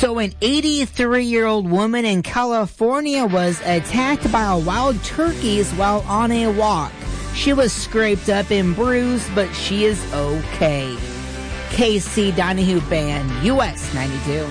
So an 83-year-old woman in California was attacked by wild turkeys while on a walk. She was scraped up and bruised, but she is okay. KC Donahue Band, US 92.